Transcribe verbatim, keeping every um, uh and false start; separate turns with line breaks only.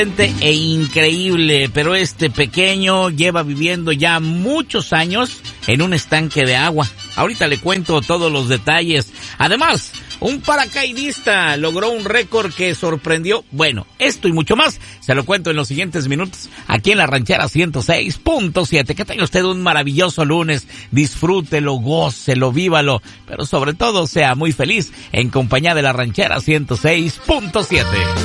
e increíble, pero este pequeño lleva viviendo ya muchos años en un estanque de agua. Ahorita le cuento todos los detalles. Además, un paracaidista logró un récord que sorprendió. Bueno, esto y mucho más se lo cuento en los siguientes minutos aquí en La Ranchera ciento seis punto siete. Que tenga usted un maravilloso lunes. Disfrútelo, gócelo, vívalo, pero sobre todo sea muy feliz en compañía de La Ranchera ciento seis punto siete.